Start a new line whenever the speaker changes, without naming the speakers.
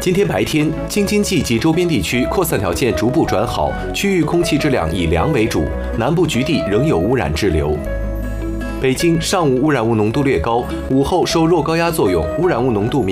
今天白天，京津冀及周边地区扩散条件逐步转好，区域空气质量以良为主，南部局地仍有污染滞留。北京上午污染物浓度略高，午后受弱高压作用，污染物浓度